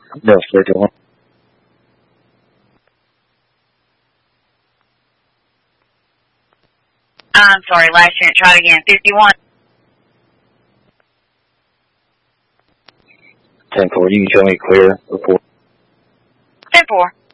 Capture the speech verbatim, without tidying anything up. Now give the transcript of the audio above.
No, schedule. I'm sorry, last unit, try it again. fifty-one. ten four, you can show me clear report. ten four.